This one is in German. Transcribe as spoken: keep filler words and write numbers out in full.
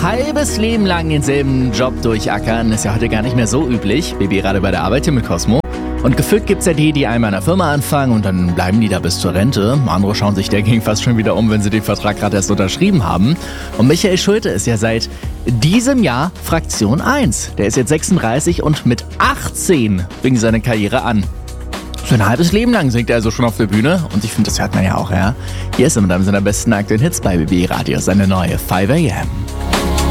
halbes Leben lang denselben Job durchackern ist ja heute gar nicht mehr so üblich. B B gerade bei der Arbeit hier mit Cosmo. Und gefühlt gibt's ja die, die einmal in der Firma anfangen und dann bleiben die da bis zur Rente. Andere schauen sich dagegen fast schon wieder um, wenn sie den Vertrag gerade erst unterschrieben haben. Und Michael Schulte ist ja seit diesem Jahr Fraktion eins. Der ist jetzt sechsunddreißig und mit achtzehn fing seine Karriere an. So ein halbes Leben lang singt er also schon auf der Bühne. Und ich finde, das hört man ja auch, ja. Hier ist er mit einem seiner besten aktuellen Hits bei B B Radio, seine neue five a m